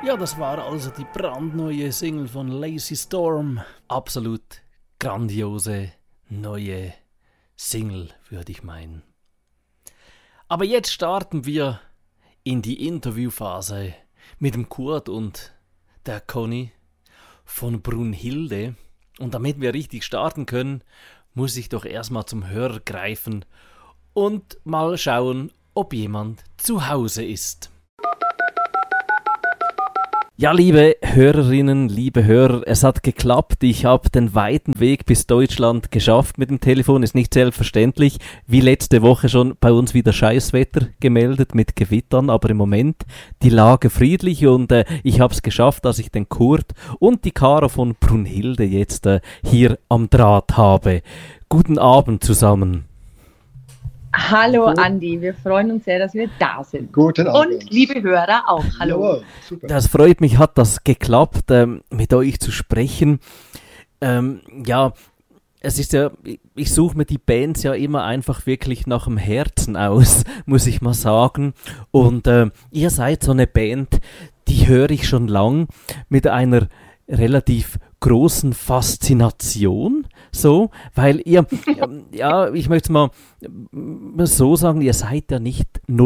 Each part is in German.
Ja, das war also die brandneue Single von Lazy Storm. Absolut grandiose neue Single, würde ich meinen. Aber jetzt starten wir in die Interviewphase mit dem Kurt und der Conny von Brunhilde. Und damit wir richtig starten können, muss ich doch erstmal zum Hörer greifen und mal schauen, ob jemand zu Hause ist. Ja, liebe Hörerinnen, liebe Hörer, es hat geklappt. Ich habe den weiten Weg bis Deutschland geschafft mit dem Telefon. Ist nicht selbstverständlich. Wie letzte Woche schon bei uns wieder Scheißwetter gemeldet mit Gewittern. Aber im Moment die Lage friedlich und ich habe es geschafft, dass ich den Kurt und die Caro von Brunhilde jetzt hier am Draht habe. Guten Abend zusammen. Hallo Andi, wir freuen uns sehr, dass wir da sind. Guten Abend. Und liebe Hörer auch, hallo. Jawohl, super. Das freut mich, hat das geklappt, mit euch zu sprechen. Ja, es ist ja, ich suche mir die Bands ja immer einfach wirklich nach dem Herzen aus, muss ich mal sagen. Und ihr seid so eine Band, die höre ich schon lang mit einer relativ großen Faszination, so, weil ihr, ja, ich möchte es mal so sagen, ihr seid ja nicht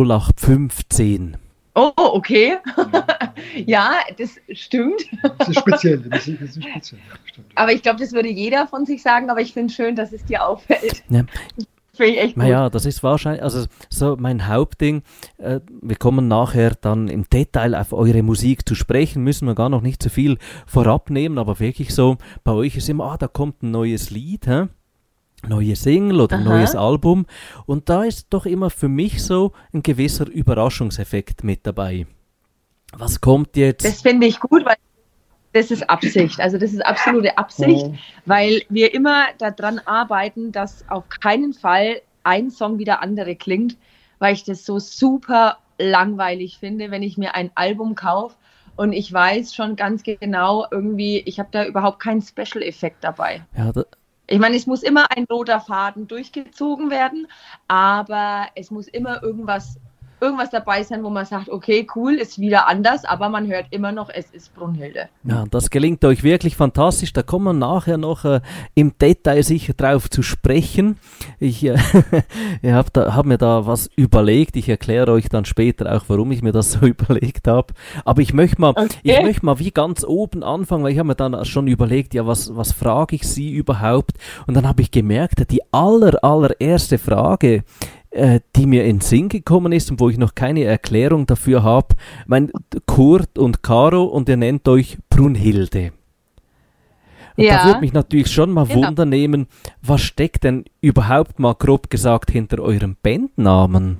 0815. Oh, okay. Ja, das stimmt. Das ist speziell, das ist speziell. Stimmt. Aber ich glaube, das würde jeder von sich sagen, aber ich finde es schön, dass es dir auffällt. Ja. Finde ich echt gut. Naja, das ist wahrscheinlich, also so mein Hauptding, wir kommen nachher dann im Detail auf eure Musik zu sprechen, müssen wir gar noch nicht so viel vorab nehmen, aber wirklich so, bei euch ist immer, da kommt ein neues Lied, neue Single oder ein neues Album und da ist doch immer für mich so ein gewisser Überraschungseffekt mit dabei. Was kommt jetzt? Das finde ich gut, weil das ist Absicht, also das ist absolute Absicht, weil wir immer daran arbeiten, dass auf keinen Fall ein Song wie der andere klingt, weil ich das so super langweilig finde, wenn ich mir ein Album kaufe und ich weiß schon ganz genau irgendwie, ich habe da überhaupt keinen Special-Effekt dabei. Ja, ich meine, es muss immer ein roter Faden durchgezogen werden, aber es muss immer irgendwas dabei sein, wo man sagt, okay, cool, ist wieder anders, aber man hört immer noch, es ist Brunhilde. Ja, das gelingt euch wirklich fantastisch. Da kommen wir nachher noch im Detail sicher drauf zu sprechen. Ich hab mir da was überlegt. Ich erkläre euch dann später auch, warum ich mir das so überlegt habe. Aber ich möchte mal wie ganz oben anfangen, weil ich habe mir dann schon überlegt, ja, was frage ich Sie überhaupt? Und dann habe ich gemerkt, die allererste Frage, die mir in den Sinn gekommen ist und wo ich noch keine Erklärung dafür habe. Mein Kurt und Caro und ihr nennt euch Brunhilde. Und da würde mich natürlich schon mal Wunder nehmen, was steckt denn überhaupt mal grob gesagt hinter eurem Bandnamen?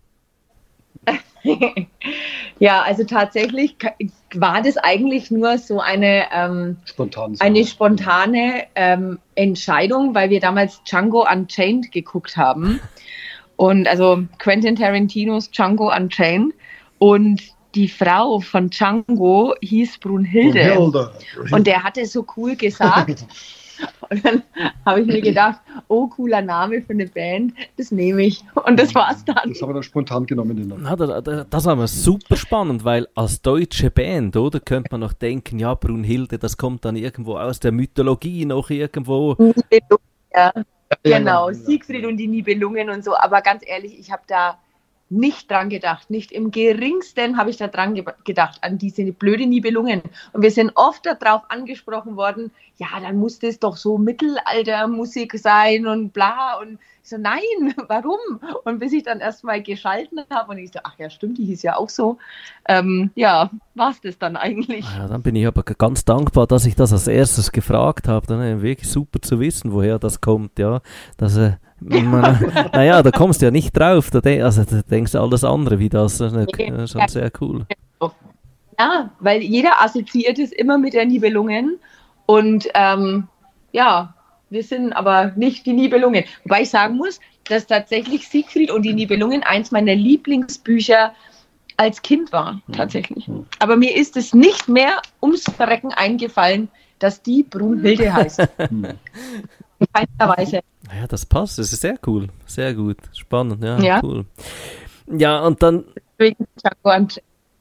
Ja, also tatsächlich war das eigentlich nur so eine spontane Entscheidung, weil wir damals Django Unchained geguckt haben. Und also Quentin Tarantinos Django Unchained und die Frau von Django hieß Brunhilde. Und der hatte so cool gesagt. Und dann habe ich mir gedacht, oh, cooler Name für eine Band, das nehme ich. Und das war's dann. Das haben wir dann spontan genommen. Das war super spannend, weil als deutsche Band, oder, könnte man noch denken, ja, Brunhilde, das kommt dann irgendwo aus der Mythologie noch irgendwo. Ja. Genau, Siegfried und die Nibelungen und so, aber ganz ehrlich, ich habe da nicht dran gedacht, nicht im geringsten habe ich da dran gedacht, an diese blöde Nibelungen. Und wir sind oft darauf angesprochen worden, ja, dann muss das doch so Mittelaltermusik sein und bla. Und ich so, nein, warum? Und bis ich dann erstmal geschalten habe und ich so, ach ja, stimmt, die hieß ja auch so. Ja, war es das dann eigentlich. Ja, dann bin ich aber ganz dankbar, dass ich das als erstes gefragt habe. Dann ist wirklich super zu wissen, woher das kommt, ja. Naja, da kommst du ja nicht drauf, da denkst du alles andere wie das. Das ist schon sehr cool. Ja, weil jeder assoziiert es immer mit der Nibelungen und ja, wir sind aber nicht die Nibelungen. Wobei ich sagen muss, dass tatsächlich Siegfried und die Nibelungen eins meiner Lieblingsbücher als Kind war, tatsächlich. Aber mir ist es nicht mehr ums Verrecken eingefallen, dass die Brunhilde heißt. In keiner Weise. Ja, das passt, das ist sehr cool, sehr gut, spannend, ja, cool. Ja, und dann...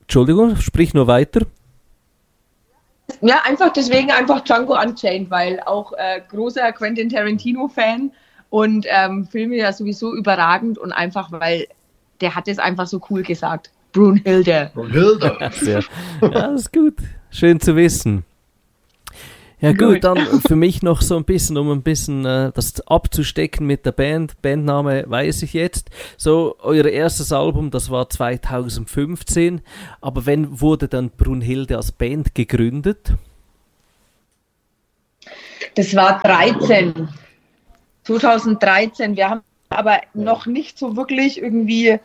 Entschuldigung, sprich nur weiter. Ja, deswegen Django Unchained, weil auch großer Quentin Tarantino-Fan und Filme ja sowieso überragend und einfach, weil der hat es einfach so cool gesagt. Brunhilde. Sehr. Ja, das ist gut. Schön zu wissen. Ja gut, dann für mich noch so ein bisschen, das abzustecken mit der Band. Bandname weiß ich jetzt. So, euer erstes Album, das war 2015. Aber wann wurde dann Brunhilde als Band gegründet? Das war 2013. Wir haben aber noch nicht so wirklich irgendwie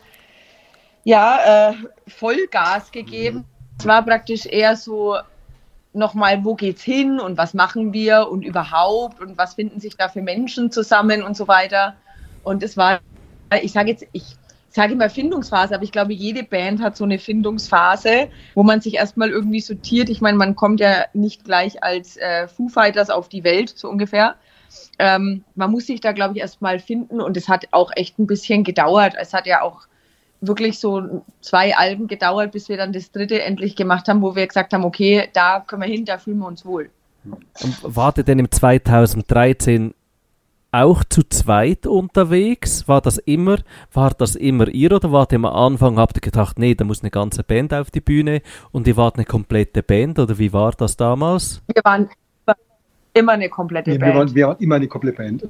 Vollgas gegeben. Es war praktisch eher so nochmal, wo geht's hin und was machen wir und überhaupt und was finden sich da für Menschen zusammen und so weiter. Und es war, ich sage immer Findungsphase, aber ich glaube, jede Band hat so eine Findungsphase, wo man sich erstmal irgendwie sortiert. Ich meine, man kommt ja nicht gleich als Foo Fighters auf die Welt, so ungefähr. Man muss sich da, glaube ich, erstmal finden und es hat auch echt ein bisschen gedauert. Es hat ja auch wirklich so 2 Alben gedauert, bis wir dann das 3. endlich gemacht haben, wo wir gesagt haben, okay, da können wir hin, da fühlen wir uns wohl. Und wart ihr denn im 2013 auch zu zweit unterwegs? War das immer ihr oder wart ihr am Anfang, habt ihr gedacht, nee, da muss eine ganze Band auf die Bühne und ihr wart eine komplette Band oder wie war das damals? Wir waren immer eine komplette Band. Wir waren immer eine komplette Band.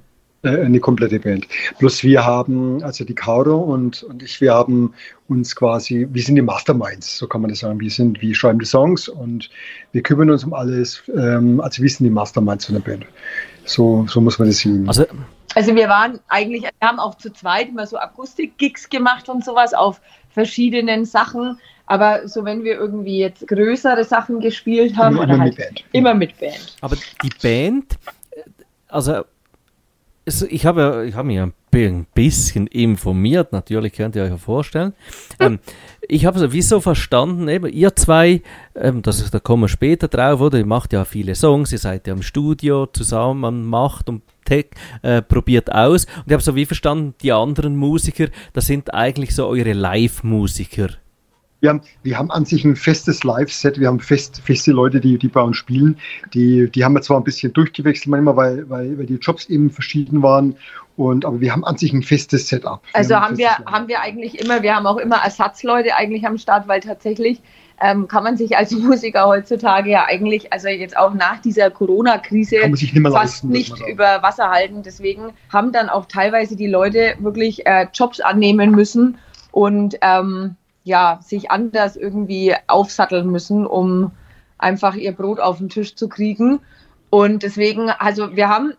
Bloß wir haben, also die Caro und ich, wir haben uns quasi, wir sind die Masterminds, so kann man das sagen. Wir schreiben die Songs und wir kümmern uns um alles. Also wir sind die Masterminds von der Band. So muss man das sehen. Also wir haben auch zu zweit immer so Akustik-Gigs gemacht und sowas auf verschiedenen Sachen. Aber so wenn wir irgendwie jetzt größere Sachen gespielt haben, immer mit Band. Aber die Band, also ich habe mich ein bisschen informiert, natürlich könnt ihr euch ja vorstellen. Ich habe es wieso verstanden, eben ihr zwei, da kommen wir später drauf, oder? Ihr macht ja viele Songs, ihr seid ja im Studio zusammen, macht und probiert aus. Und ich habe so wie verstanden, die anderen Musiker, das sind eigentlich so eure Live-Musiker. Wir haben an sich ein festes Live-Set, wir haben feste Leute, die bei uns spielen. Die haben wir zwar ein bisschen durchgewechselt manchmal, weil die Jobs eben verschieden waren, aber wir haben an sich ein festes Setup. Also haben wir eigentlich immer, wir haben auch immer Ersatzleute eigentlich am Start, weil tatsächlich kann man sich als Musiker heutzutage ja eigentlich, also jetzt auch nach dieser Corona-Krise fast nicht über Wasser halten. Deswegen haben dann auch teilweise die Leute wirklich Jobs annehmen müssen und sich anders irgendwie aufsatteln müssen, um einfach ihr Brot auf den Tisch zu kriegen. Und deswegen, also wir haben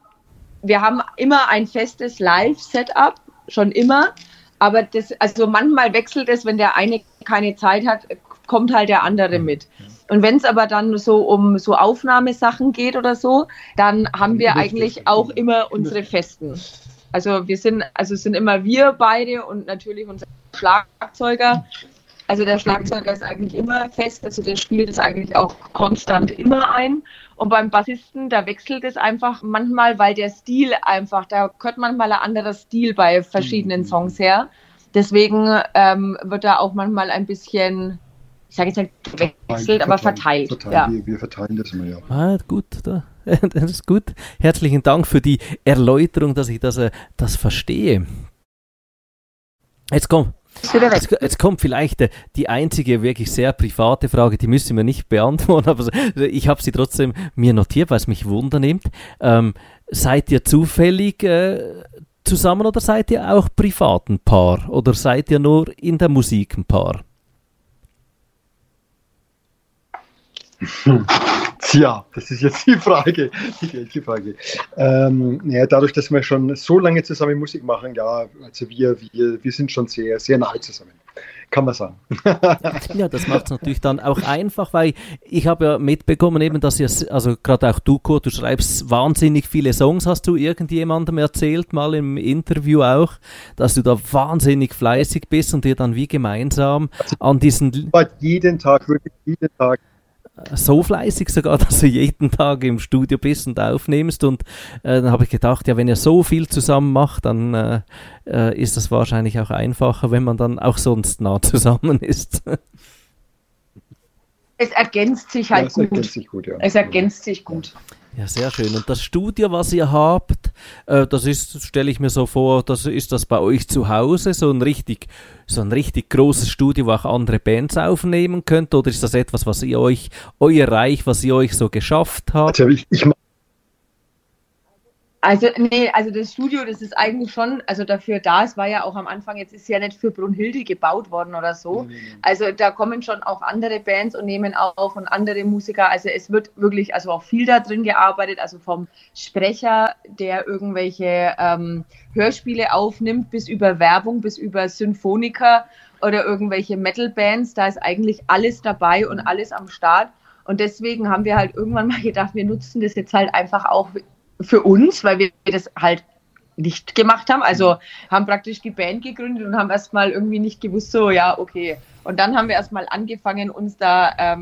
immer ein festes Live-Setup, schon immer, aber manchmal wechselt es, wenn der eine keine Zeit hat, kommt halt der andere mit. Und wenn es aber dann so um so Aufnahmesachen geht oder so, dann haben wir eigentlich auch immer unsere Festen. Also es sind immer wir beide und natürlich unser Schlagzeuger. Also der Schlagzeuger ist eigentlich immer fest, also der spielt es eigentlich auch konstant immer ein. Und beim Bassisten, da wechselt es einfach manchmal, weil der Stil einfach, da gehört manchmal ein anderer Stil bei verschiedenen Songs her. Deswegen wird da auch manchmal ein bisschen, ich sage jetzt nicht gewechselt, aber verteilt. Ja. Wir verteilen das immer, ja. Ah, gut, das ist gut. Herzlichen Dank für die Erläuterung, dass ich das verstehe. Jetzt kommt vielleicht die einzige wirklich sehr private Frage, die müssen wir nicht beantworten, aber ich habe sie trotzdem mir notiert, weil es mich wundernimmt. Seid ihr zufällig zusammen oder seid ihr auch privat ein Paar? Oder seid ihr nur in der Musik ein Paar? Tja, das ist jetzt die Frage. Dadurch, dass wir schon so lange zusammen Musik machen, ja, also wir sind schon sehr, sehr nahe zusammen, kann man sagen. Ja, das macht es natürlich dann auch einfach, weil ich habe ja mitbekommen eben, dass ihr, also gerade auch du, Kurt, du schreibst wahnsinnig viele Songs, hast du irgendjemandem erzählt, mal im Interview auch, dass du da wahnsinnig fleißig bist und ihr dann wie gemeinsam an diesen... Wirklich jeden Tag. So fleißig sogar, dass du jeden Tag im Studio bist und aufnimmst und dann habe ich gedacht, ja, wenn ihr so viel zusammen macht, dann ist das wahrscheinlich auch einfacher, wenn man dann auch sonst nah zusammen ist. Es ergänzt sich halt gut. Ergänzt sich gut, ja. Es ergänzt sich gut. Ja, sehr schön. Und das Studio, was ihr habt, das ist, stelle ich mir so vor, ist das bei euch zu Hause, so ein richtig großes Studio, wo auch andere Bands aufnehmen könnt? Oder ist das etwas, was ihr euch, euer Reich, was ihr euch so geschafft habt? Also Also das Studio, das ist eigentlich schon, also dafür da, es war ja auch am Anfang, jetzt ist ja nicht für Brunhilde gebaut worden oder so. Also da kommen schon auch andere Bands und nehmen auf und andere Musiker. Also es wird wirklich, also auch viel da drin gearbeitet, also vom Sprecher, der irgendwelche Hörspiele aufnimmt, bis über Werbung, bis über Symphoniker oder irgendwelche Metal-Bands. Da ist eigentlich alles dabei und alles am Start. Und deswegen haben wir halt irgendwann mal gedacht, wir nutzen das jetzt halt einfach auch für uns, weil wir das halt nicht gemacht haben. Also haben praktisch die Band gegründet und haben erstmal irgendwie nicht gewusst, so, ja, okay. Und dann haben wir erstmal angefangen, uns da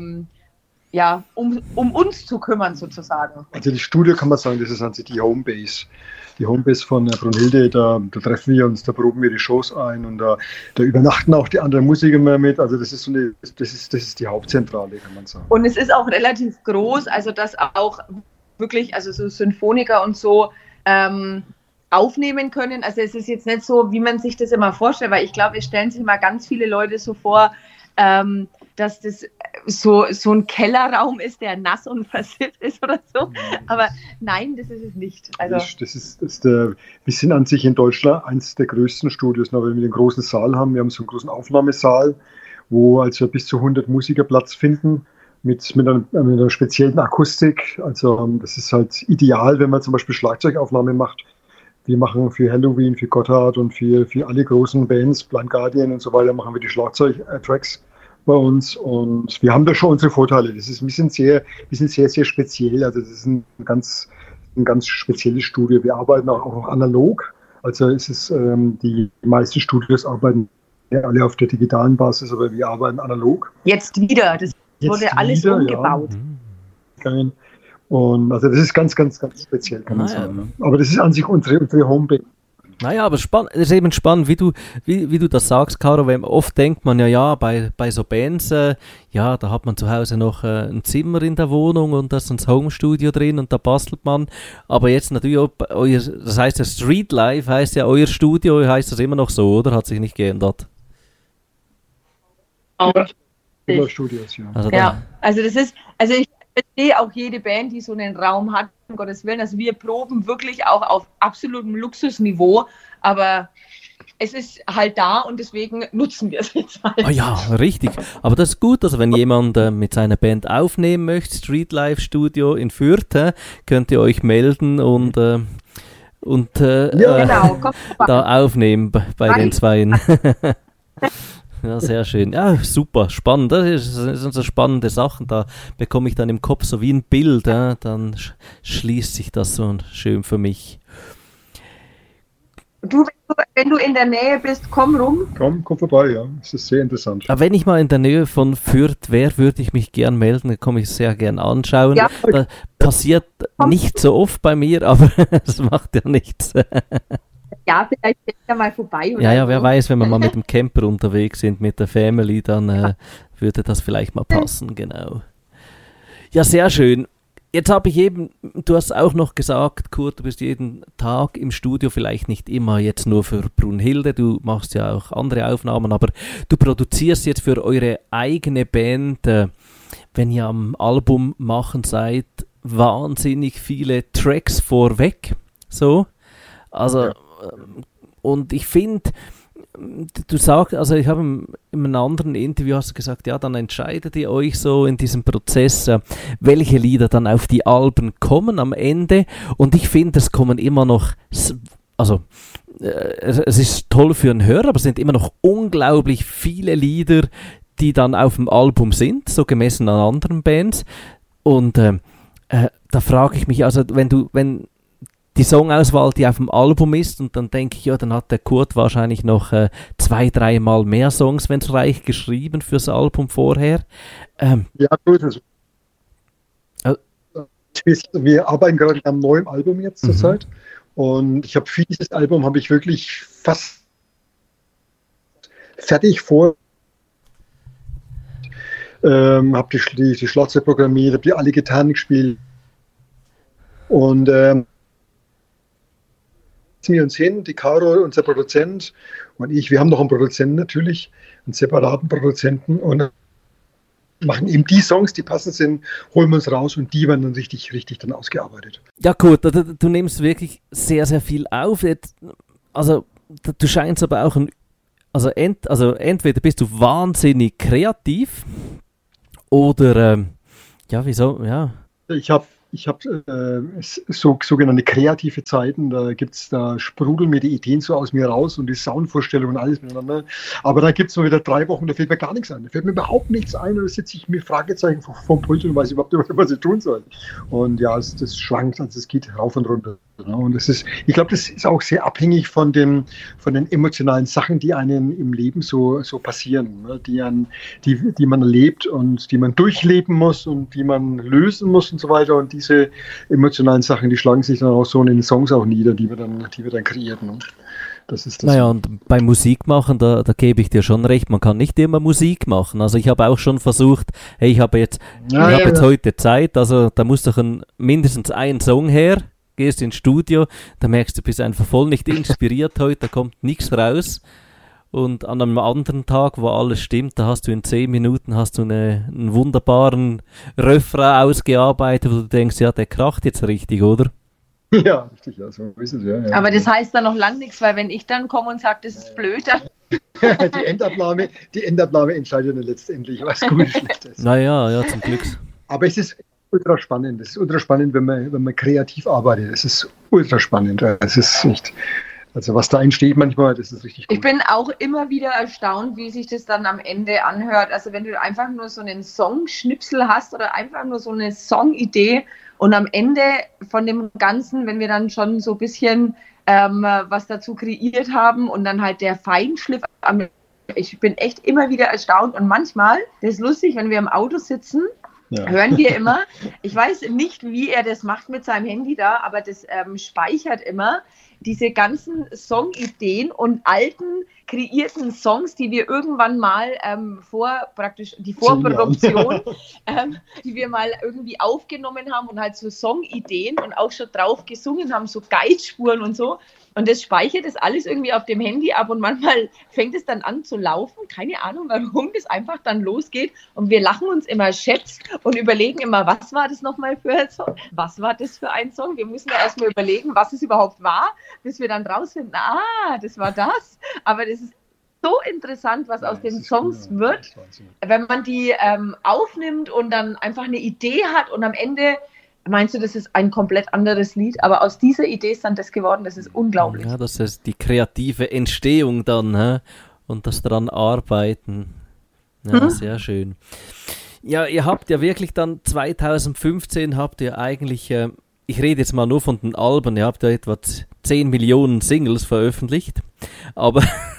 um uns zu kümmern, sozusagen. Also das Studio kann man sagen, das ist an sich die Homebase. Die Homebase von Brunhilde, da treffen wir uns, da proben wir die Shows ein und da übernachten auch die anderen Musiker mehr mit. Also das ist das ist die Hauptzentrale, kann man sagen. Und es ist auch relativ groß, also dass auch wirklich, also so Symphoniker und so aufnehmen können. Also es ist jetzt nicht so, wie man sich das immer vorstellt, weil ich glaube, es stellen sich mal ganz viele Leute so vor, dass das so ein Kellerraum ist, der nass und versifft ist oder so. Aber nein, das ist es nicht. Also wir sind an sich in Deutschland eines der größten Studios, weil wir einen großen Saal haben. Wir haben so einen großen Aufnahmesaal, wo also bis zu 100 Musiker Platz finden. Mit einer speziellen Akustik. Also das ist halt ideal, wenn man zum Beispiel Schlagzeugaufnahme macht. Wir machen für Halloween, für Gotthard und für alle großen Bands, Blind Guardian und so weiter, machen wir die Schlagzeugtracks bei uns. Und wir haben da schon unsere Vorteile. Wir sind sehr, sehr speziell. Also das ist ein ganz spezielles Studio. Wir arbeiten auch analog. Also es ist, die meisten Studios arbeiten alle auf der digitalen Basis, aber wir arbeiten analog. Jetzt wieder. Das wurde alles umgebaut. Ja. Und also das ist ganz speziell, kann man sagen. Aber das ist an sich unsere Homepage. Naja, aber spannend, es ist eben spannend, wie du das sagst, Caro, weil oft denkt man bei so Bands, da hat man zu Hause noch ein Zimmer in der Wohnung und da ist ein Homestudio drin und da bastelt man. Aber jetzt natürlich auch das heißt, das Street Life heißt ja, euer Studio heißt das immer noch so, oder? Hat sich nicht geändert? Studios, ja. Also ich verstehe auch jede Band, die so einen Raum hat, um Gottes Willen. Also wir proben wirklich auch auf absolutem Luxusniveau, aber es ist halt da und deswegen nutzen wir es jetzt halt. Ah ja, richtig. Aber das ist gut, also wenn jemand mit seiner Band aufnehmen möchte, Street Life Studio in Fürth, könnt ihr euch melden und genau, da aufnehmen bei den Zweien. Ja, sehr schön. Ja, super, spannend. Das sind so spannende Sachen. Da bekomme ich dann im Kopf so wie ein Bild. Dann schließt sich das so schön für mich. Wenn du in der Nähe bist, komm rum. Komm vorbei, ja. Das ist sehr interessant. Aber wenn ich mal in der Nähe von Fürth wäre, würde ich mich gern melden. Da komme ich sehr gern anschauen. Ja. Das passiert nicht so oft bei mir, aber das macht ja nichts. Ja, vielleicht geht ja mal vorbei. Oder ja, wer weiß, wenn wir mal mit dem Camper unterwegs sind, mit der Family, dann würde das vielleicht mal passen, genau. Ja, sehr schön. Jetzt habe ich eben, du hast auch noch gesagt, Kurt, du bist jeden Tag im Studio, vielleicht nicht immer jetzt nur für Brunhilde, du machst ja auch andere Aufnahmen, aber du produzierst jetzt für eure eigene Band, wenn ihr am Album machen seid, wahnsinnig viele Tracks vorweg, so, also... Und ich finde, du sagst, also ich habe in einem anderen Interview hast du gesagt, ja, dann entscheidet ihr euch so in diesem Prozess, welche Lieder dann auf die Alben kommen am Ende. Und ich finde, es kommen immer noch, also es ist toll für einen Hörer, aber es sind immer noch unglaublich viele Lieder, die dann auf dem Album sind, so gemessen an anderen Bands. Und da frage ich mich, also wenn die Songauswahl, die auf dem Album ist, und dann denke ich, ja, dann hat der Kurt wahrscheinlich noch 2-3 Mal mehr Songs, wenn es reicht, geschrieben fürs Album vorher. Ja, gut. Also, wir arbeiten gerade am neuen Album jetzt zurzeit und ich habe für dieses Album habe ich wirklich fast fertig vor. habe die Schlotze programmiert, habe die alle Gitarren gespielt. Und wir uns hin, die Caro, unser Produzent und ich, wir haben noch einen Produzenten natürlich, einen separaten Produzenten und machen eben die Songs, die passend sind, holen wir uns raus und die werden dann richtig dann ausgearbeitet. Ja gut, du nimmst wirklich sehr, sehr viel auf. Also du scheinst aber auch entweder bist du wahnsinnig kreativ oder wieso, ja. Ich habe sogenannte kreative Zeiten, da sprudeln mir die Ideen so aus mir raus und die Soundvorstellungen und alles miteinander. Aber da gibt es mal wieder 3 Wochen, da fällt mir gar nichts ein. Da fällt mir überhaupt nichts ein und da sitze ich mit Fragezeichen vom Pult und weiß überhaupt nicht, was ich tun soll. Und ja, das schwankt, also es geht rauf und runter. Und ich glaube, das ist auch sehr abhängig von den emotionalen Sachen, die einem im Leben so passieren, ne? die man erlebt und die man durchleben muss und die man lösen muss und so weiter. Und diese emotionalen Sachen, die schlagen sich dann auch so in den Songs auch nieder, die wir dann kreieren. Ne? Das ist das. Naja, und beim Musikmachen, da gebe ich dir schon recht, man kann nicht immer Musik machen. Also ich habe auch schon versucht, hey, ich habe jetzt heute Zeit, also da muss doch mindestens ein Song her. Gehst ins Studio, da merkst du, bist einfach voll nicht inspiriert heute, da kommt nichts raus. Und an einem anderen Tag, wo alles stimmt, da hast du in 10 Minuten einen wunderbaren Refrain ausgearbeitet, wo du denkst, ja, der kracht jetzt richtig, oder? Ja, richtig, ja, so ist es, ja. Aber das heißt dann noch lang nichts, weil wenn ich dann komme und sage, das ist blöd, dann... die Endabnahme entscheidet dann letztendlich, was gut und schlecht ist. Naja, ja, zum Glück. Aber es ist ultra spannend. Es ist ultra spannend, wenn man kreativ arbeitet. Es ist ultra spannend. Es ist nicht, also was da entsteht manchmal, das ist richtig gut. Ich bin auch immer wieder erstaunt, wie sich das dann am Ende anhört. Also wenn du einfach nur so einen Songschnipsel hast oder einfach nur so eine Songidee und am Ende von dem Ganzen, wenn wir dann schon so ein bisschen was dazu kreiert haben und dann halt der Feinschliff ich bin echt immer wieder erstaunt und manchmal, das ist lustig, wenn wir im Auto sitzen, hören wir immer, ich weiß nicht, wie er das macht mit seinem Handy da, aber das speichert immer diese ganzen Songideen und alten kreierten Songs, die wir irgendwann mal die Vorproduktion, die wir mal irgendwie aufgenommen haben und halt so Songideen und auch schon drauf gesungen haben, so Guidespuren und so. Und das speichert das alles irgendwie auf dem Handy ab und manchmal fängt es dann an zu laufen. Keine Ahnung, warum das einfach dann losgeht. Und wir lachen uns immer schätzt und überlegen immer, was war das nochmal für ein Song? Was war das für ein Song? Wir müssen da erstmal überlegen, was es überhaupt war, bis wir dann rausfinden, das war das. Aber das ist so interessant, was aus den Songs wird, wenn man die aufnimmt und dann einfach eine Idee hat und am Ende meinst du, das ist ein komplett anderes Lied, aber aus dieser Idee ist dann das geworden, das ist unglaublich. Ja, das ist die kreative Entstehung dann, und das dran arbeiten. Ja, sehr schön. Ja, ihr habt ja wirklich dann 2015 habt ihr eigentlich, ich rede jetzt mal nur von den Alben, ihr habt ja etwa 10 Millionen Singles veröffentlicht, aber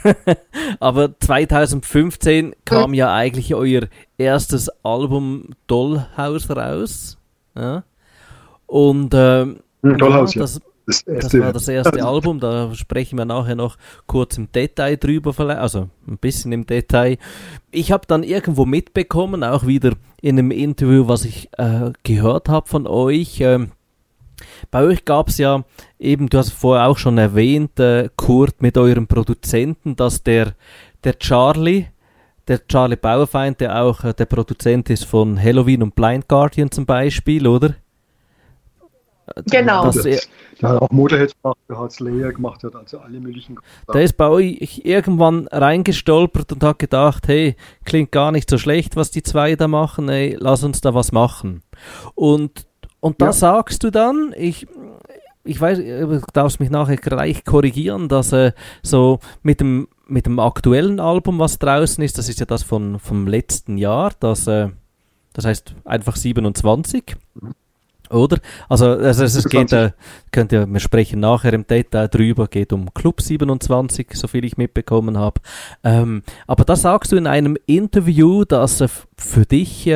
2015 kam ja eigentlich euer erstes Album Dollhouse raus, ja? Und Dollhouse, das war das erste Album, da sprechen wir nachher noch kurz im Detail drüber, also ein bisschen im Detail. Ich habe dann irgendwo mitbekommen, auch wieder in einem Interview, was ich gehört habe von euch. Bei euch gab es ja eben, du hast vorher auch schon erwähnt, Kurt, mit eurem Produzenten, dass der Charlie Bauerfeind, der auch der Produzent ist von Halloween und Blind Guardian zum Beispiel, oder? Genau. Der hat auch Motorhead gemacht, der hat Slayer gemacht, der hat also alle möglichen... Der ist bei euch irgendwann reingestolpert und hat gedacht, hey, klingt gar nicht so schlecht, was die zwei da machen, hey, lass uns da was machen. Und da sagst du dann, ich weiß, du darfst mich nachher gleich korrigieren, dass so mit dem aktuellen Album, was draußen ist, das ist ja das vom letzten Jahr, das heißt einfach 27, oder? Also es geht, wir sprechen nachher im Detail drüber, geht um Club 27, so viel ich mitbekommen habe. Aber da sagst du in einem Interview, dass für dich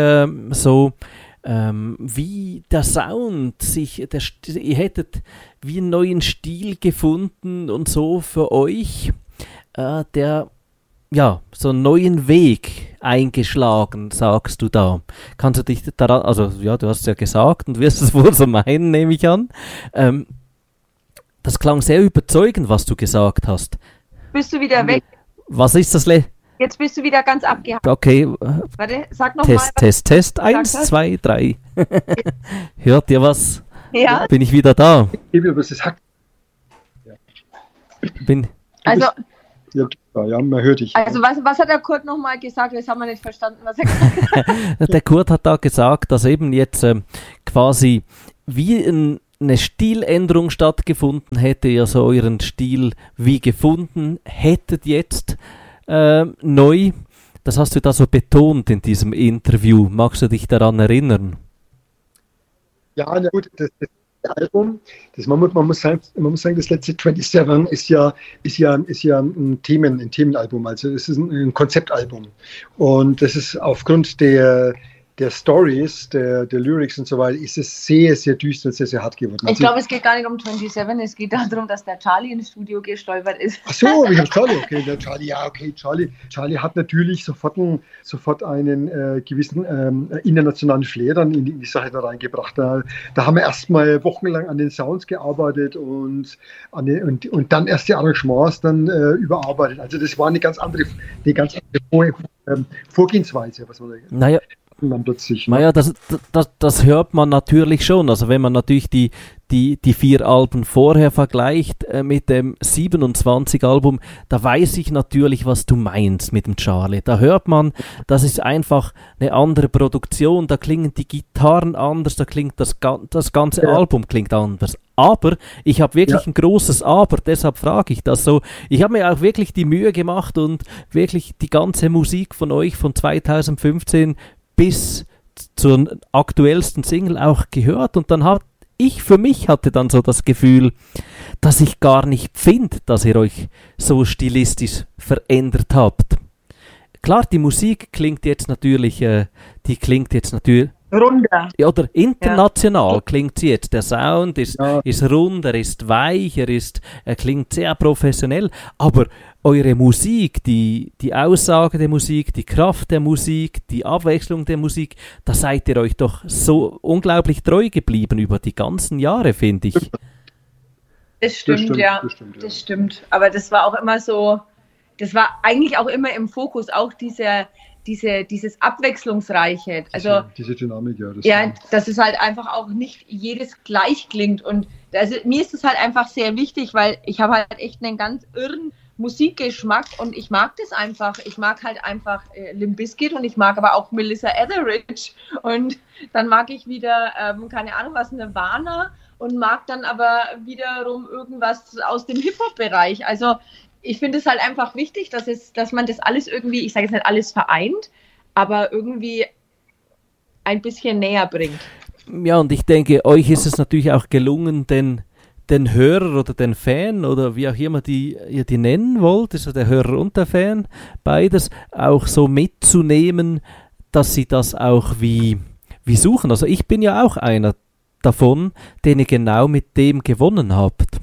wie der Sound ihr hättet wie einen neuen Stil gefunden und so für euch, der ja, so einen neuen Weg eingeschlagen, sagst du da. Kannst du dich daran, also ja, du hast es ja gesagt und wirst es wohl so meinen, nehme ich an. Das klang sehr überzeugend, was du gesagt hast. Bist du wieder weg? Was ist das? Jetzt bist du wieder ganz abgehakt. Okay. Warte, sag noch Test, mal. Test. 1, 2, 3. Hört ihr was? Ja. Bin ich wieder da? Also, ja, man hört dich. Also was hat der Kurt nochmal gesagt? Das haben wir nicht verstanden, was er gesagt hat. Der Kurt hat da gesagt, dass eben jetzt quasi wie eine Stiländerung stattgefunden hätte, ja so euren Stil wie gefunden hättet jetzt neu. Das hast du da so betont in diesem Interview. Magst du dich daran erinnern? Ja, na gut, das Album, man muss sagen, das letzte 27 ist ja ein Themenalbum, also es ist ein Konzeptalbum. Und das ist aufgrund der Stories, der Lyrics und so weiter, ist es sehr, sehr düster, sehr, sehr hart geworden. Ich glaube, es geht gar nicht um 27, es geht darum, dass der Charlie ins Studio gestolpert ist. Ach so, ich habe Charlie, okay, der Charlie, Charlie hat natürlich sofort einen gewissen internationalen Flair dann in die Sache da reingebracht. Da haben wir erstmal wochenlang an den Sounds gearbeitet und dann erst die Arrangements dann überarbeitet. Also das war eine ganz andere Vorgehensweise, was man da dann plötzlich. Naja, das hört man natürlich schon. Also wenn man natürlich die 4 Alben vorher vergleicht mit dem 27 Album, da weiß ich natürlich, was du meinst mit dem Charlie. Da hört man, das ist einfach eine andere Produktion, da klingen die Gitarren anders, da klingt das ganze Album klingt anders. Aber ich habe wirklich ein großes Aber, deshalb frage ich das so. Ich habe mir auch wirklich die Mühe gemacht und wirklich die ganze Musik von euch von 2015 bis zur aktuellsten Single auch gehört und dann hatte dann so das Gefühl, dass ich gar nicht finde, dass ihr euch so stilistisch verändert habt. Klar, die Musik klingt jetzt natürlich runder. Ja, oder international klingt sie jetzt. Der Sound ist runder, ist weich, er klingt sehr professionell, aber eure Musik, die Aussage der Musik, die Kraft der Musik, die Abwechslung der Musik, da seid ihr euch doch so unglaublich treu geblieben über die ganzen Jahre, finde ich. Das stimmt. Das stimmt. Aber das war auch immer so, das war eigentlich auch immer im Fokus, auch dieses Abwechslungsreiche. Also diese Dynamik, dass es halt einfach auch nicht jedes gleich klingt. Und also, mir ist es halt einfach sehr wichtig, weil ich habe halt echt einen ganz irren Musikgeschmack und ich mag das einfach. Ich mag halt einfach Limp Bizkit und ich mag aber auch Melissa Etheridge und dann mag ich wieder, keine Ahnung was, Nirvana und mag dann aber wiederum irgendwas aus dem Hip-Hop-Bereich. Also ich finde es halt einfach wichtig, dass man das alles irgendwie, ich sage jetzt nicht alles vereint, aber irgendwie ein bisschen näher bringt. Ja, und ich denke, euch ist es natürlich auch gelungen, den Hörer oder den Fan oder wie auch immer ihr die nennen wollt, also der Hörer und der Fan, beides auch so mitzunehmen, dass sie das auch wie suchen. Also ich bin ja auch einer davon, den ihr genau mit dem gewonnen habt.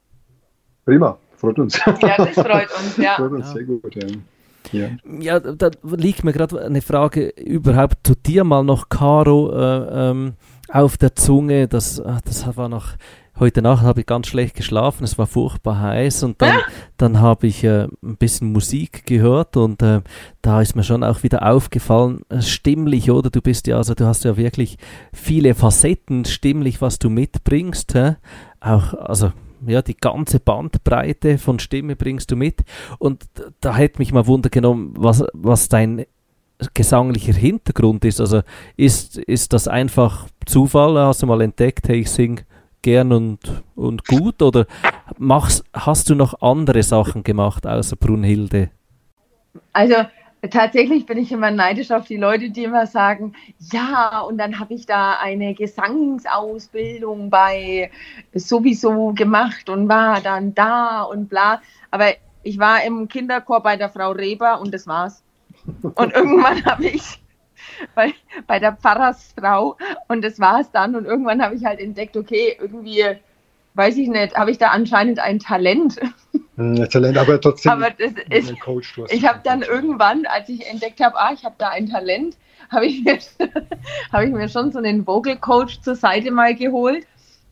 Prima, freut uns. Ja, das freut uns, ja. Freut uns sehr gut, ja. Ja, da liegt mir gerade eine Frage überhaupt zu dir mal noch, Caro, auf der Zunge. Das war noch... Heute Nacht habe ich ganz schlecht geschlafen, es war furchtbar heiß und dann habe ich ein bisschen Musik gehört und da ist mir schon auch wieder aufgefallen, stimmlich, oder? Du hast ja wirklich viele Facetten stimmlich, was du mitbringst, auch, also ja, die ganze Bandbreite von Stimme bringst du mit und da hätte mich mal Wunder genommen, was dein gesanglicher Hintergrund ist, also ist das einfach Zufall, hast du mal entdeckt, hey, ich singe gern und gut oder hast du noch andere Sachen gemacht außer Brunhilde? Also tatsächlich bin ich immer neidisch auf die Leute, die immer sagen, ja, und dann habe ich da eine Gesangsausbildung bei sowieso gemacht und war dann da und bla. Aber ich war im Kinderchor bei der Frau Reber und das war's. Und irgendwann habe ich bei der Pfarrersfrau und das war es dann und irgendwann habe ich halt entdeckt, okay, irgendwie, weiß ich nicht, habe ich da anscheinend ein Talent Talent, aber trotzdem. Aber Coach, ich habe dann irgendwann, als ich entdeckt habe, ich habe da ein Talent, habe ich mir schon so einen Vocal Coach zur Seite mal geholt,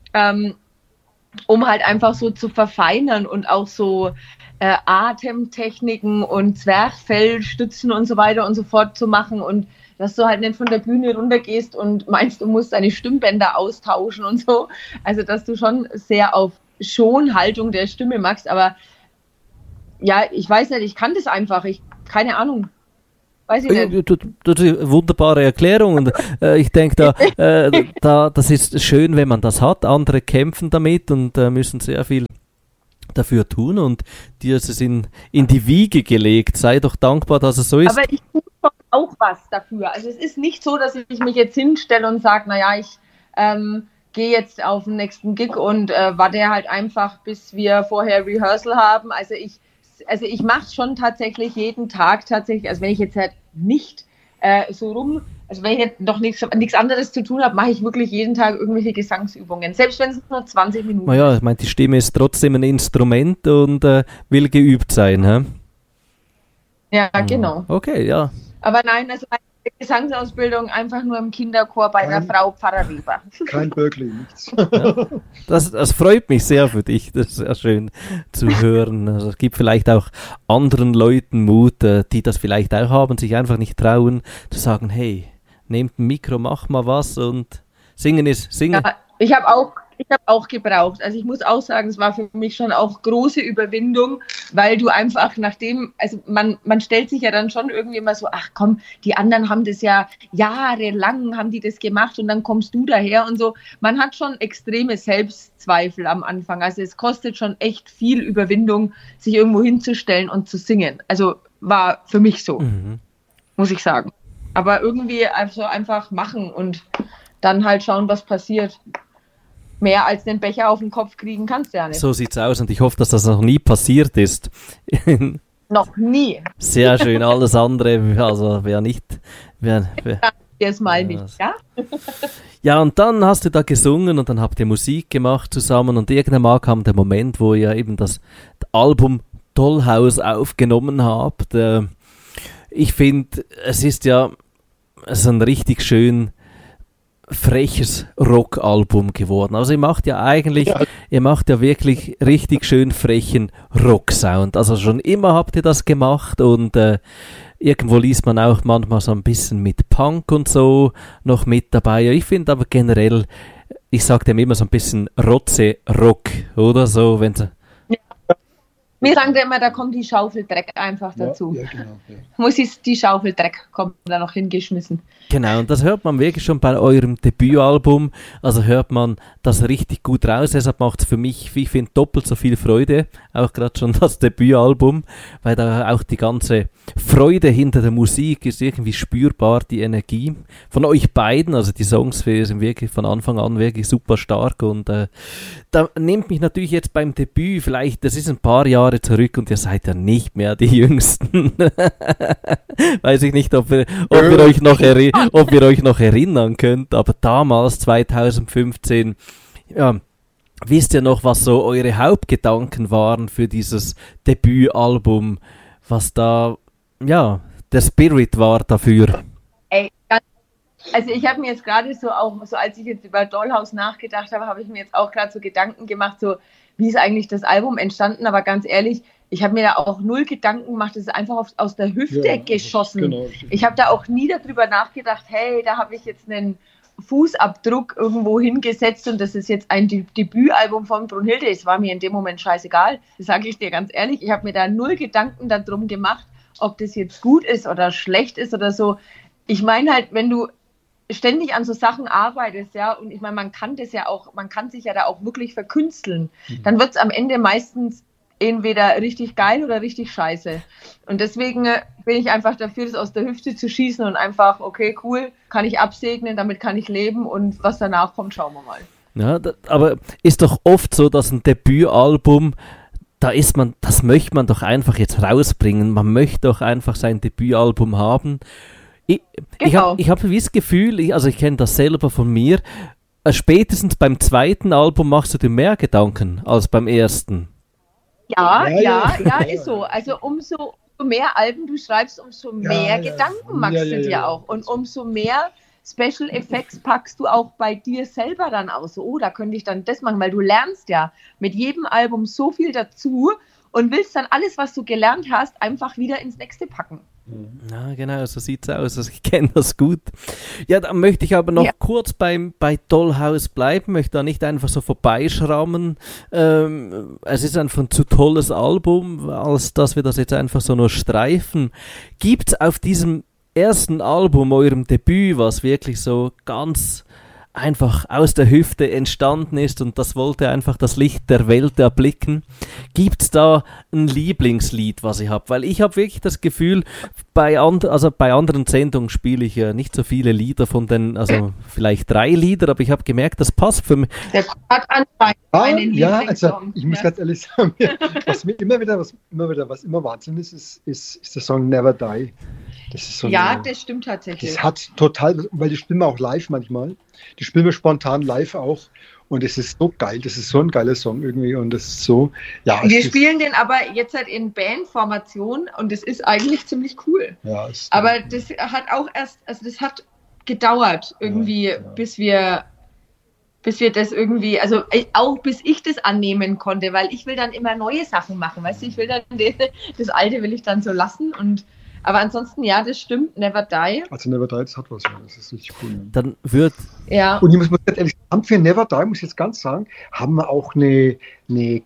um halt einfach so zu verfeinern und auch so Atemtechniken und Zwerchfellstützen und so weiter und so fort zu machen und dass du halt nicht von der Bühne runtergehst und meinst, du musst deine Stimmbänder austauschen und so. Also, dass du schon sehr auf Schonhaltung der Stimme machst, aber ja, ich weiß nicht, ich kann das einfach, keine Ahnung. Weiß ich nicht. Das ist eine wunderbare Erklärung und ich denke, das ist schön, wenn man das hat. Andere kämpfen damit und müssen sehr viel dafür tun und dir ist es in die Wiege gelegt. Sei doch dankbar, dass es so ist. Aber ich tue schon auch was dafür. Also es ist nicht so, dass ich mich jetzt hinstelle und sage, naja, ich gehe jetzt auf den nächsten Gig und warte halt einfach, bis wir vorher Rehearsal haben. Also ich mache es schon tatsächlich jeden Tag tatsächlich. Also wenn ich jetzt halt nicht also wenn ich jetzt noch nichts anderes zu tun habe, mache ich wirklich jeden Tag irgendwelche Gesangsübungen. Selbst wenn es nur 20 Minuten naja, ich meine, die Stimme ist trotzdem ein Instrument und will geübt sein, hä? Ja, genau. Okay, ja. Aber nein, also meine Gesangsausbildung einfach nur im Kinderchor bei der Frau Pfarrer Weber. Kein Berkeley, nichts. Ja, das freut mich sehr für dich, das ist sehr schön zu hören. Also es gibt vielleicht auch anderen Leuten Mut, die das vielleicht auch haben, sich einfach nicht trauen, zu sagen, hey, nehmt ein Mikro, mach mal was und singen ist singen. Ja, ich habe auch gebraucht. Also ich muss auch sagen, es war für mich schon auch große Überwindung, weil du einfach also man stellt sich ja dann schon irgendwie immer so, ach komm, die anderen haben das ja jahrelang, haben die das gemacht und dann kommst du daher und so. Man hat schon extreme Selbstzweifel am Anfang. Also es kostet schon echt viel Überwindung, sich irgendwo hinzustellen und zu singen. Also war für mich so, muss ich sagen. Aber irgendwie also einfach machen und dann halt schauen, was passiert. Mehr als den Becher auf den Kopf kriegen kannst du ja nicht. So sieht's aus und ich hoffe, dass das noch nie passiert ist. Noch nie. Sehr schön, alles andere, also wer nicht. Jetzt mal nicht, ja? Ja, und dann hast du da gesungen und dann habt ihr Musik gemacht zusammen und irgendwann mal kam der Moment, wo ihr eben das Album Dollhouse aufgenommen habt. Ich finde, es ist ein richtig schön freches Rockalbum geworden. Also ihr macht ja wirklich richtig schön frechen Rocksound. Also schon immer habt ihr das gemacht und irgendwo liest man auch manchmal so ein bisschen mit Punk und so noch mit dabei. Ich finde aber generell, ich sage dem immer so ein bisschen Rotze-Rock, oder so, wenn sie. Wir sagen ja immer, da kommt die Schaufel Dreck einfach dazu. Ja, genau, ja. Die Schaufel Dreck kommt da noch hingeschmissen. Genau, und das hört man wirklich schon bei eurem Debütalbum. Also hört man das richtig gut raus. Deshalb macht es für mich, ich finde, doppelt so viel Freude. Auch gerade schon das Debütalbum, weil da auch die ganze Freude hinter der Musik ist irgendwie spürbar, die Energie von euch beiden. Also die Songs sind wirklich von Anfang an wirklich super stark und da nimmt mich natürlich jetzt beim Debüt, vielleicht, das ist ein paar Jahre zurück und ihr seid ja nicht mehr die Jüngsten. Weiß ich nicht, ob ihr euch noch erinnern könnt, aber damals, 2015, ja, wisst ihr noch, was so eure Hauptgedanken waren für dieses Debütalbum, was da, ja, der Spirit war dafür? Also ich habe mir jetzt gerade so als ich jetzt über Dollhouse nachgedacht habe, habe ich mir jetzt auch gerade so Gedanken gemacht, so wie ist eigentlich das Album entstanden, aber ganz ehrlich, ich habe mir da auch null Gedanken gemacht, das ist einfach aus der Hüfte geschossen. Genau, ich habe da auch nie darüber nachgedacht, hey, da habe ich jetzt einen Fußabdruck irgendwo hingesetzt und das ist jetzt ein Debütalbum von Brunhilde. Es war mir in dem Moment scheißegal, das sage ich dir ganz ehrlich. Ich habe mir da null Gedanken darum gemacht, ob das jetzt gut ist oder schlecht ist oder so. Ich meine halt, wenn du ständig an so Sachen arbeitest, ja, und ich meine, man kann sich ja da auch wirklich verkünsteln, dann wird es am Ende meistens entweder richtig geil oder richtig scheiße. Und deswegen bin ich einfach dafür, das aus der Hüfte zu schießen und einfach, okay, cool, kann ich absegnen, damit kann ich leben und was danach kommt, schauen wir mal. Ja, aber ist doch oft so, dass ein Debütalbum, das möchte man doch einfach jetzt rausbringen. Man möchte doch einfach sein Debütalbum haben. Ich habe das Gefühl, ich kenne das selber von mir, spätestens beim zweiten Album machst du dir mehr Gedanken als beim ersten. Ja, ist so. Also umso mehr Alben du schreibst, umso mehr Gedanken machst du dir auch. Und umso mehr Special Effects packst du auch bei dir selber dann aus. So, da könnte ich dann das machen, weil du lernst ja mit jedem Album so viel dazu und willst dann alles, was du gelernt hast, einfach wieder ins nächste packen. Ja, genau, so sieht es aus. Also ich kenne das gut. Ja, dann möchte ich aber noch kurz bei Dollhouse bleiben, möchte da nicht einfach so vorbeischrammen. Es ist einfach ein zu tolles Album, als dass wir das jetzt einfach so nur streifen. Gibt es auf diesem ersten Album, eurem Debüt, was wirklich so ganz einfach aus der Hüfte entstanden ist und das wollte einfach das Licht der Welt erblicken. Gibt es da ein Lieblingslied, was ihr habt? Weil ich habe wirklich das Gefühl, bei anderen Sendungen spiele ich ja nicht so viele Lieder von den, also vielleicht 3 Lieder, aber ich habe gemerkt, das passt für mich. Der hat anscheinend einen also ich muss ganz ehrlich sagen, was immer Wahnsinn ist der Song Never Die. Das ist so das stimmt tatsächlich. Das hat total, weil die spielen wir auch live manchmal. Die spielen wir spontan live auch. Und es ist so geil. Das ist so ein geiler Song irgendwie. Und das ist so, Wir spielen den aber jetzt halt in Bandformation und das ist eigentlich ziemlich cool. Ja, aber das hat auch das hat gedauert irgendwie, bis wir das irgendwie, also auch bis ich das annehmen konnte, weil ich will dann immer neue Sachen machen, weißt du, ich will dann das Alte will ich dann so lassen aber ansonsten, das stimmt, Never Die. Also Never Die, das hat was, das ist richtig cool. Ne? Dann wird... Ja. Und ich muss ganz ehrlich sagen, für Never Die, muss ich jetzt ganz sagen, haben wir auch ein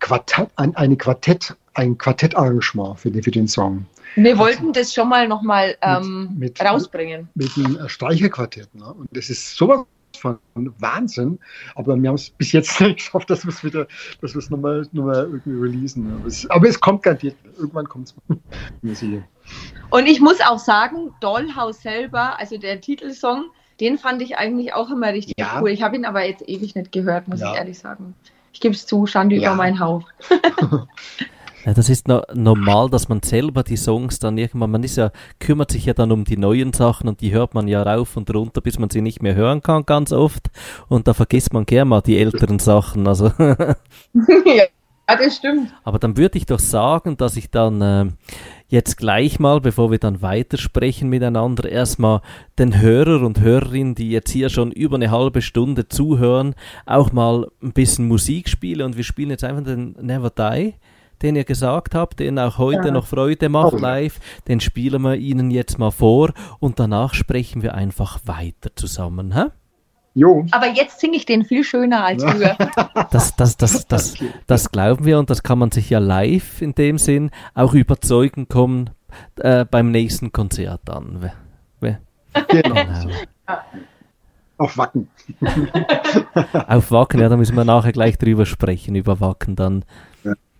Quartettarrangement für den Song. Wir wollten das schon mal nochmal rausbringen. Mit einem Streicherquartett. Ne? Und das ist sowas von Wahnsinn, aber wir haben es bis jetzt nicht geschafft, dass wir es nochmal irgendwie releasen. Aber es kommt garantiert, irgendwann kommt es. Und ich muss auch sagen, Dollhouse selber, also der Titelsong, den fand ich eigentlich auch immer richtig cool. Ich habe ihn aber jetzt ewig nicht gehört, muss ich ehrlich sagen. Ich gebe es zu, Schande über mein Haupt. Ja, das ist normal, dass man selber die Songs dann irgendwann, kümmert sich ja dann um die neuen Sachen und die hört man ja rauf und runter, bis man sie nicht mehr hören kann, ganz oft. Und da vergisst man gerne mal die älteren Sachen. Also ja, das stimmt. Aber dann würde ich doch sagen, dass ich dann jetzt gleich mal, bevor wir dann weitersprechen miteinander, erstmal den Hörer und Hörerinnen, die jetzt hier schon über eine halbe Stunde zuhören, auch mal ein bisschen Musik spiele. Und wir spielen jetzt einfach den Never Die, den ihr gesagt habt, den auch heute noch Freude macht live, den spielen wir Ihnen jetzt mal vor und danach sprechen wir einfach weiter zusammen. Hä? Jo. Aber jetzt singe ich den viel schöner als früher. Das glauben wir und das kann man sich ja live in dem Sinn auch überzeugen kommen beim nächsten Konzert an. Genau. Auf Wacken. Auf Wacken, da müssen wir nachher gleich drüber sprechen, über Wacken dann.